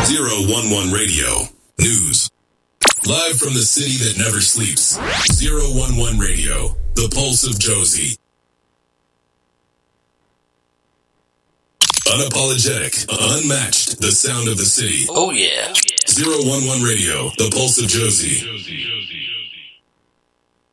011 Radio. News. Live from the city that never sleeps. 011 Radio. The Pulse of Josie. Unapologetic, unmatched, the sound of the city. Oh yeah. 011 Radio, the Pulse of Josie.